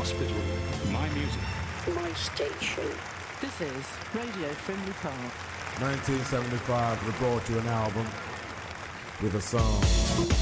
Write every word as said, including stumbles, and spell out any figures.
hospital. My music. My station. This is Radio Frimley Park. nineteen seventy-five, we brought you an album with a song.